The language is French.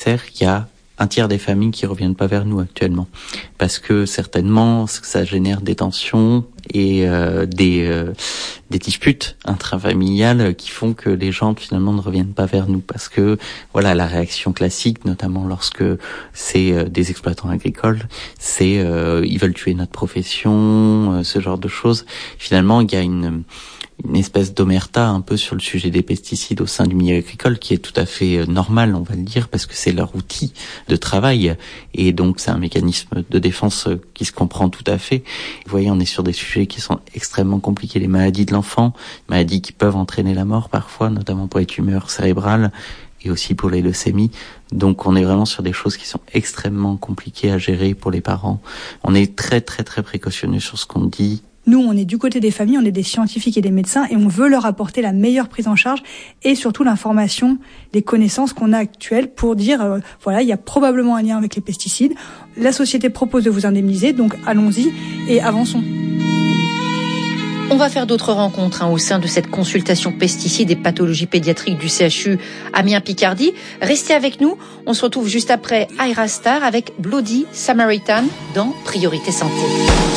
caractère, il y a un tiers des familles qui reviennent pas vers nous actuellement, parce que certainement ça génère des tensions et des disputes intrafamiliales qui font que les gens finalement ne reviennent pas vers nous, parce que voilà, la réaction classique, notamment lorsque c'est des exploitants agricoles, c'est ils veulent tuer notre profession, ce genre de choses. Finalement, il y a une espèce d'omerta un peu sur le sujet des pesticides au sein du milieu agricole, qui est tout à fait normal, on va le dire, parce que c'est leur outil de travail, et donc c'est un mécanisme de défense qui se comprend tout à fait. Vous voyez, on est sur des sujets qui sont extrêmement compliqués, les maladies de l'enfant, maladies qui peuvent entraîner la mort parfois, notamment pour les tumeurs cérébrales et aussi pour les leucémies. Donc on est vraiment sur des choses qui sont extrêmement compliquées à gérer pour les parents. On est très très très précautionneux sur ce qu'on dit. Nous, on est du côté des familles, on est des scientifiques et des médecins, et on veut leur apporter la meilleure prise en charge et surtout l'information, les connaissances qu'on a actuelles pour dire, voilà, il y a probablement un lien avec les pesticides. La société propose de vous indemniser, donc allons-y et avançons. On va faire d'autres rencontres au sein de cette consultation pesticides et pathologies pédiatriques du CHU Amiens-Picardie. Restez avec nous, on se retrouve juste après Ira Star avec Bloody Samaritan dans Priorité Santé.